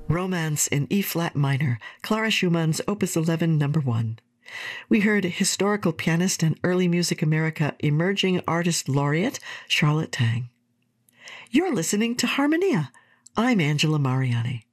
Romance in E-flat minor, Clara Schumann's Opus 11, No. 1. We heard historical pianist and Early Music America Emerging Artist Laureate, Charlotte Tang. You're listening to Harmonia. I'm Angela Mariani.